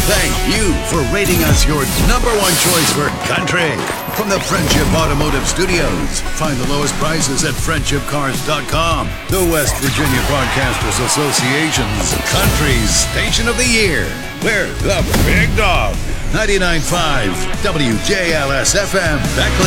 Thank you for rating us your number one choice for country. From the Friendship Automotive Studios, find the lowest prices at friendshipcars.com. The West Virginia Broadcasters Association's Country Station of the Year. We're the Big Dog. 99.5 WJLS FM.